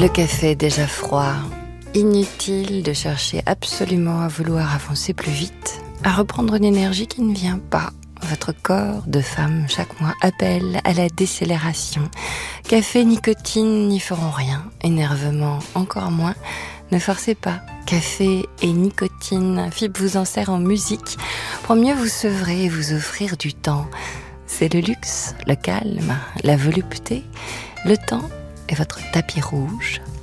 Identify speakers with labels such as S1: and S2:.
S1: Le café est déjà froid. Inutile de chercher absolument à vouloir avancer plus vite, à reprendre une énergie qui ne vient pas. Votre corps de femme chaque mois appelle à la décélération. Café, nicotine n'y feront rien. Énervement encore moins. Ne forcez pas. Café et nicotine, FIP vous en sert en musique pour mieux vous sevrer et vous offrir du temps. C'est le luxe, le calme, la volupté. Le temps est votre tapis rouge.